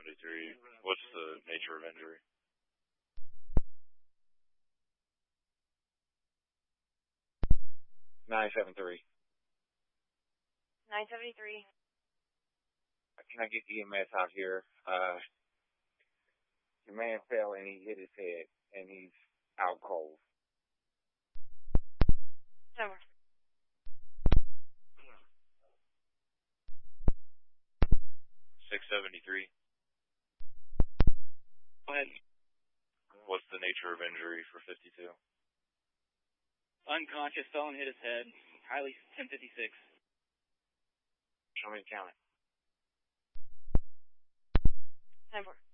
973. What's the nature of injury? (973). 973. Can I get EMS out here? The man fell and he hit his head and he's out cold. 673. Go ahead. What's the nature of injury for 52? Unconscious, fell and hit his head. Highly 1056. Show me the count. 10-4.